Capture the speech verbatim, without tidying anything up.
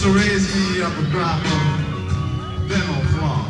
to raise ye up a drop of dental floss.